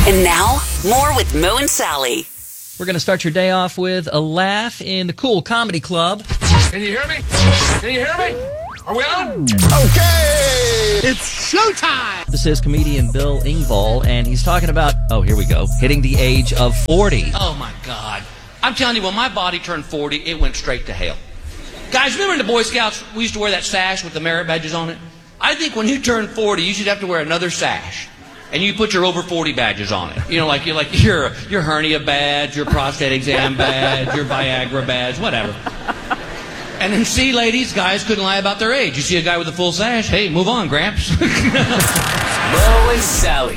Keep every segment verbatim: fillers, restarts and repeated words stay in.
And now, more with Mo and Sally. We're going to start your day off with a laugh in the Cool Comedy Club. Can you hear me? Can you hear me? Are we on? Okay! It's showtime! This is comedian Bill Engvall, and he's talking about, oh, here we go, hitting the age of forty. Oh, my God. I'm telling you, when my body turned forty, it went straight to hell. Guys, remember in the Boy Scouts, we used to wear that sash with the merit badges on it? I think when you turn forty, you should have to wear another sash. And you put your over forty badges on it. You know, like, you're like your, your hernia badge, your prostate exam badge, your Viagra badge, whatever. And then see, ladies, guys couldn't lie about their age. You see a guy with a full sash, hey, move on, Gramps. Mo and Sally.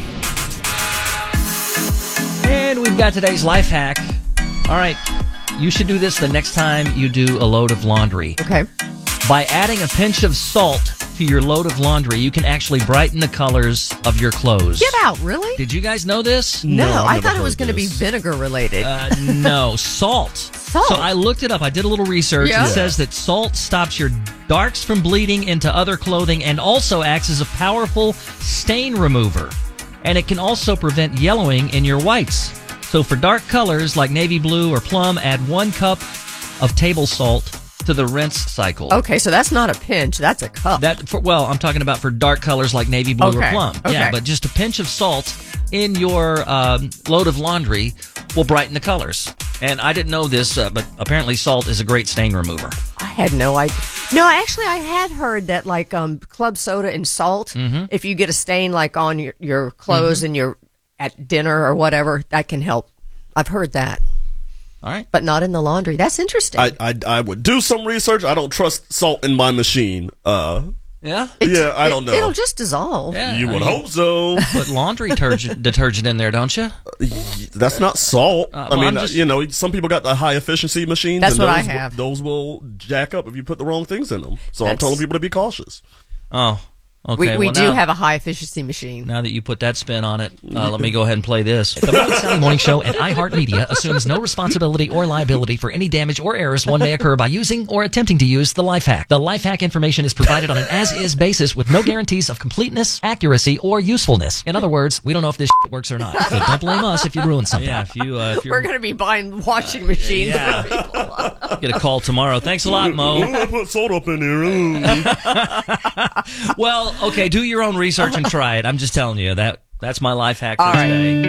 And we've got today's life hack. All right, you should do this the next time you do a load of laundry. Okay. By adding a pinch of salt to your load of laundry, you can actually brighten the colors of your clothes. Get out, really? Did you guys know this? No, No, I've I never thought it was heard going to be this. vinegar related. Uh, no, salt. Salt? So I looked it up. I did a little research. Yeah. It says that salt stops your darks from bleeding into other clothing and also acts as a powerful stain remover. And it can also prevent yellowing in your whites. So for dark colors like navy blue or plum, add one cup of table salt to the rinse cycle. Okay, so that's not a pinch. That's a cup. That for, well, I'm talking about for dark colors like navy blue Okay, or plum. okay. Yeah, but just a pinch of salt in your um, load of laundry will brighten the colors. And I didn't know this, uh, but apparently salt is a great stain remover. I had no idea. No, actually, I had heard that, like, um, club soda and salt, Mm-hmm. if you get a stain, like, on your, your clothes and you're at dinner or whatever, that can help. I've heard that. All right. But not in the laundry. That's interesting. I, I I would do some research. I don't trust salt in my machine. Uh, Yeah? yeah, I don't know. It'll just dissolve. Yeah. you I would mean, hope so. Put laundry detergent, detergent in there, don't you? That's not salt. Uh, I well, mean, I'm just- you know, some people got the high efficiency machines. That's and what those I will- have. Those will jack up if you put the wrong things in them. So I'm That's- telling people to be cautious. Oh, okay. we we well, do now, have a high efficiency machine. Now that you put that spin on it, uh, let me go ahead and play this. The Mo and Sally Morning Show and iHeartMedia assumes no responsibility or liability for any damage or errors one may occur by using or attempting to use the life hack. The life hack information is provided on an as-is basis with no guarantees of completeness, accuracy, or usefulness. In other words, we don't know if this shit works or not. So don't blame us if you ruin something. Yeah, if you uh, if We're going to be buying washing machines Yeah. for people. get a call tomorrow. Thanks a lot, Mo. Ooh, I put salt up in there. Ooh. Well, okay, do your own research and try it. I'm just telling you that that's my life hack for All right. today.